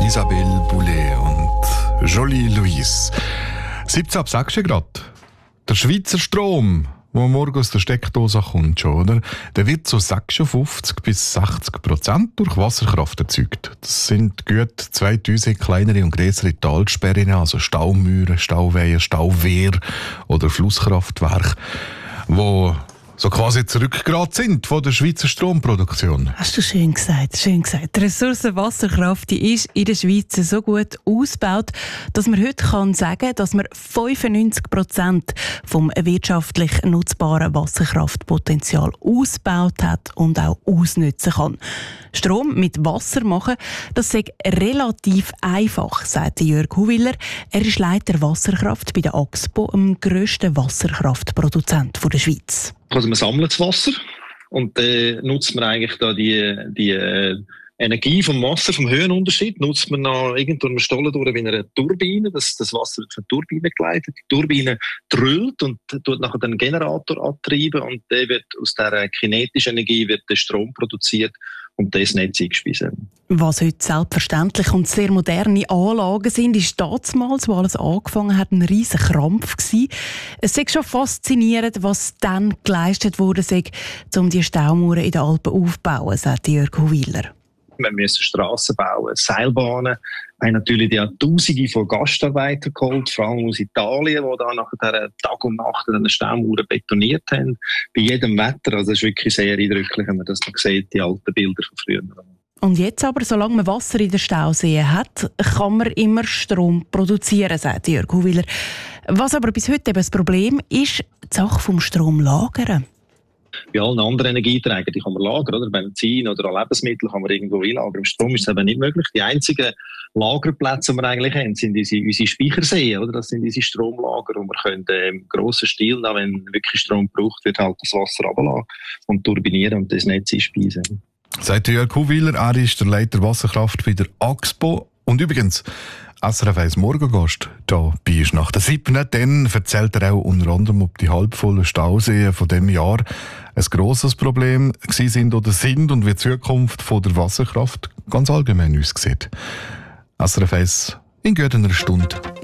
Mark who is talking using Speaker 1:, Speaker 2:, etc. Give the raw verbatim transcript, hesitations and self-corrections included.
Speaker 1: Isabelle Boulay und Jolie Louise. siebzehn ab sechs Grad. Der Schweizer Strom, der morgen aus der Steckdose kommt, schon, oder? Der wird zu sechsundfünfzig bis sechzig Prozent durch Wasserkraft erzeugt. Das sind gut zweitausend kleinere und größere Talsperren, also Staumauern, Stauweiher, Stauwehr oder Flusskraftwerke, die so quasi zurückgerät sind von der Schweizer Stromproduktion.
Speaker 2: Hast du schön gesagt, schön gesagt. Die Ressource Wasserkraft, die ist in der Schweiz so gut ausgebaut, dass man heute kann sagen, dass man fünfundneunzig Prozent vom wirtschaftlich nutzbaren Wasserkraftpotenzial ausgebaut hat und auch ausnutzen kann. Strom mit Wasser machen, das ist relativ einfach, sagt Jörg Huwiller. Er ist Leiter Wasserkraft bei der Axpo, dem grössten Wasserkraftproduzent der Schweiz.
Speaker 3: Also man sammelt das Wasser und dann äh, nutzt man eigentlich da die, die äh, Energie vom Wasser, vom Höhenunterschied, nutzt man noch irgendwo einen Stollen durch wie eine Turbine. Das, das Wasser wird von der Turbine geleitet. Die Turbine drüllt und tut nachher den Generator antreiben und der wird aus dieser kinetischen Energie wird der Strom produziert und das Netz eingespeisen.
Speaker 2: Was heute selbstverständlich und sehr moderne Anlagen sind, ist damals, wo alles angefangen hat, ein riesen Krampf gewesen. Es ist schon faszinierend, was dann geleistet wurde, um die Staumauern in den Alpen aufzubauen, sagt Jörg Huwiller.
Speaker 3: Wir müssen Strassen bauen, Seilbahnen. Wir haben natürlich die Tausende von Gastarbeitern geholt, vor allem aus Italien, die da nachher Tag und Nacht eine Staumauern betoniert haben. Bei jedem Wetter. Also es ist wirklich sehr eindrücklich, wenn man das noch sieht, die alten Bilder von früher.
Speaker 2: Und jetzt aber, solange man Wasser in den Stauseen hat, kann man immer Strom produzieren, sagt Jörg Huwiller. Was aber bis heute eben das Problem ist, die Sache vom Strom lagern.
Speaker 3: Bei allen anderen Energieträgern, die kann man lagern, oder? Benzin oder Lebensmittel kann man irgendwo einlagern. Im Strom ist es eben nicht möglich. Die einzigen Lagerplätze, die wir eigentlich haben, sind unsere, unsere Speicherseen, oder? Das sind unsere Stromlager, und wir können äh, im grossen Stil, dann, wenn wirklich Strom gebraucht wird, halt das Wasser runterlassen und turbinieren und das Netz einspeisen.
Speaker 1: Sagt Jörg Huwiller, er ist der Leiter Wasserkraft bei der Axpo. Und übrigens, S R F eins Morgengast da bei ist nach der siebten. Dann erzählt er auch unter anderem, ob die halbvollen Stauseen von diesem Jahr ein grosses Problem sind oder sind und wie die Zukunft von der Wasserkraft ganz allgemein aussieht. S R F eins in gut einer Stunde.